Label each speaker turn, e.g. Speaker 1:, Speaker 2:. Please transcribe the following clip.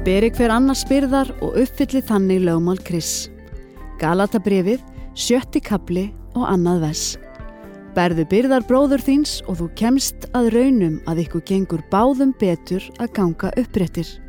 Speaker 1: Beri hver annars byrðar og uppfylli þannig lögmál Krists. Galatabréfið, 7. kafli og 2. vers. Berðu byrðar bróður þíns og þú kemst að raunum að ykkur gengur báðum betur að ganga uppréttir.